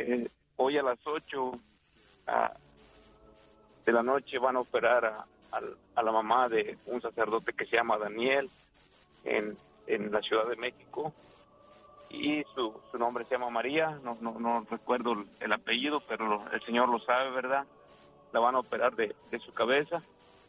Hoy a las 8 de la noche van a operar a la mamá de un sacerdote que se llama Daniel en la Ciudad de México, y su nombre se llama María. No recuerdo el apellido, pero el Señor lo sabe, ¿verdad? La van a operar de su cabeza.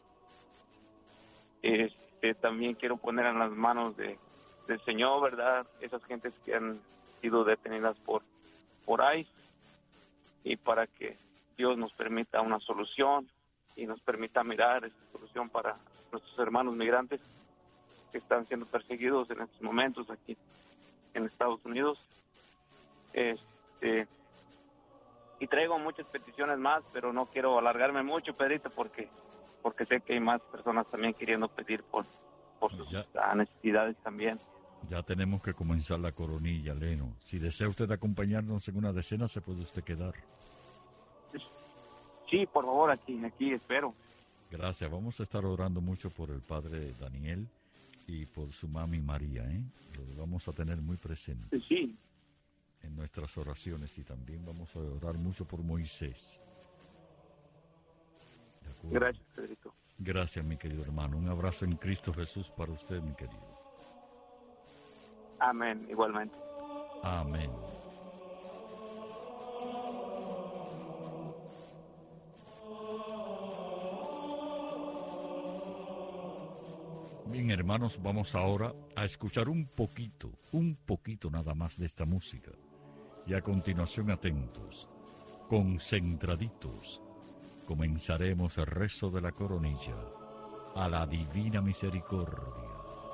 También quiero poner en las manos del Señor, ¿verdad?, esas gentes que han sido detenidas por ICE, y para que Dios nos permita una solución y nos permita mirar esta solución para nuestros hermanos migrantes que están siendo perseguidos en estos momentos aquí en Estados Unidos. Y traigo muchas peticiones más, pero no quiero alargarme mucho, Pedrito, porque sé que hay más personas también queriendo pedir por sus necesidades también. Ya tenemos que comenzar la coronilla, Leno. Si desea usted acompañarnos en una decena, se puede usted quedar. Sí, por favor, aquí espero. Gracias. Vamos a estar orando mucho por el padre Daniel y por su mami María, ¿eh? Lo vamos a tener muy presente. Sí. En nuestras oraciones, y también vamos a orar mucho por Moisés. Gracias, Pedrito. Gracias, mi querido hermano. Un abrazo en Cristo Jesús para usted, mi querido. Amén, igualmente. Amén. Bien, hermanos, vamos ahora a escuchar un poquito nada más de esta música. Y a continuación, atentos, concentraditos, comenzaremos el rezo de la coronilla a la divina misericordia.